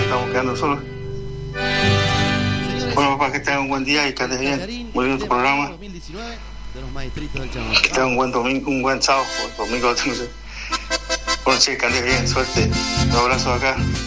estamos quedando solos. Bueno, papá, que tengan un buen día y que andes bien. Muy bien tu programa. Que tengan un buen domingo, un buen sábado. Domingo, bueno, che, que andes bien, suerte. Un abrazo acá.